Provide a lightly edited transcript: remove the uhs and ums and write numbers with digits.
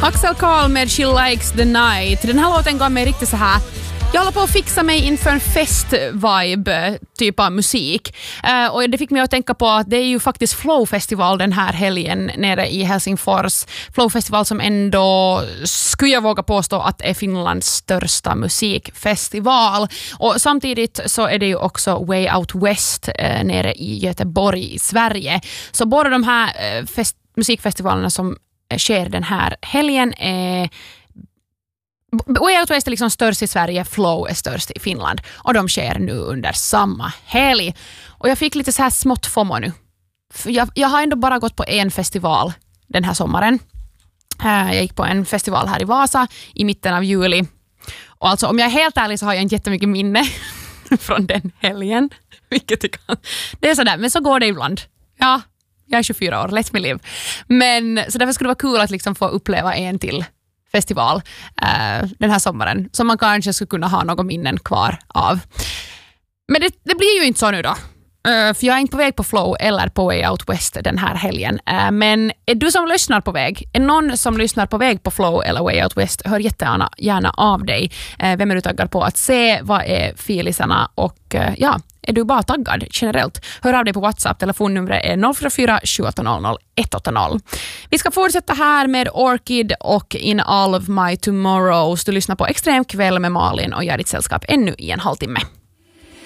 Axel Karl med She Likes the Night. Den här låten gav mig riktigt så här. Jag håller på att fixa mig inför en fest-vibe typ av musik. Och det fick mig att tänka på att det är ju faktiskt Flow-festival den här helgen nere i Helsingfors. Flow-festival som ändå skulle jag våga påstå att är Finlands största musikfestival. Och samtidigt så är det ju också Way Out West nere i Göteborg i Sverige. Så båda de här musikfestivalerna som sker den här helgen är... Way Out West är liksom störst i Sverige, Flow är störst i Finland. Och de sker nu under samma helg. Och jag fick lite så här smått FOMO nu. För jag har ändå bara gått på en festival den här sommaren. Jag gick på en festival här i Vasa i mitten av juli. Och alltså om jag är helt ärlig så har jag inte jättemycket minne från den helgen. Vilket det är sådär, men så går det ibland. Ja, jag är 24 år, let me live. Men så därför skulle det vara kul att liksom få uppleva en till festival den här sommaren som man kanske skulle kunna ha några minnen kvar av. Men det blir ju inte så nu då. För jag är inte på väg på Flow eller på Way Out West den här helgen. Men är du som lyssnar på väg? Är någon som lyssnar på väg på Flow eller Way Out West? Hör jättegärna av dig. Vem är du taggad på att se? Vad är filisarna? Och ja, är du bara taggad generellt? Hör av dig på WhatsApp. Telefonnumret är 044 780 180. Vi ska fortsätta här med Orchid och In All of My Tomorrows. Du lyssnar på Extrem kväll med Malin och jag är ditt sällskap ännu i en halvtimme.